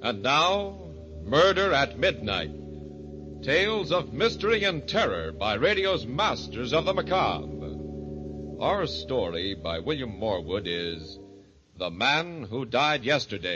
And now, Murder at Midnight. Tales of mystery and terror by radio's masters of the macabre. Our story by William Morwood is The Man Who Died Yesterday.